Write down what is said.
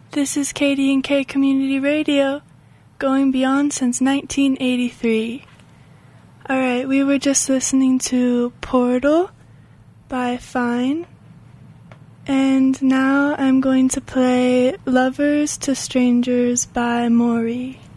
This is KD&K Community Radio, going beyond since 1983. Alright, we were just listening to Portal by Fine, and now I'm going to play Lovers to Strangers by Maury.